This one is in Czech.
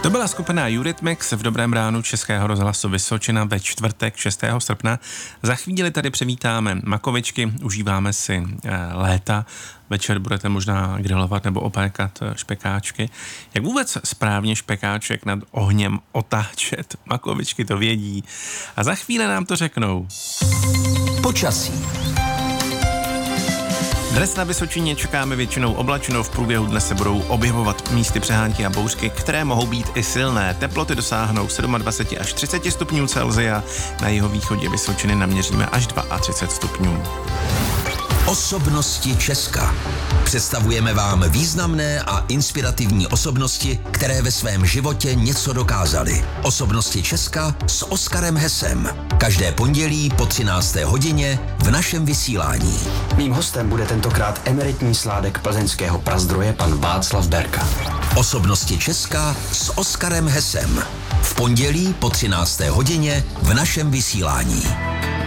To byla skupina Eurythmics v Dobrém ránu Českého rozhlasu Vysočina ve čtvrtek 6. srpna. Za chvíli tady přivítáme makovičky, užíváme si léta. Večer budete možná grilovat nebo opékat špekáčky. Jak vůbec správně špekáček nad ohněm otáčet? Makovičky to vědí. A za chvíli nám to řeknou. Počasí. Dnes na Vysočině čekáme většinou oblačno, v průběhu dne se budou objevovat místy přehánky a bouřky, které mohou být i silné. Teploty dosáhnou 27 až 30 stupňů Celsia, na jihovýchodě Vysočiny naměříme až 32 stupňů. Osobnosti Česka. Představujeme vám významné a inspirativní osobnosti, které ve svém životě něco dokázaly. Osobnosti Česka s Oskarem Hesem. Každé pondělí po 13. hodině v našem vysílání. Mým hostem bude tentokrát emeritní sládek plzeňského prazdroje pan Václav Berka. Osobnosti Česka s Oskarem Hesem. V pondělí po 13. hodině v našem vysílání.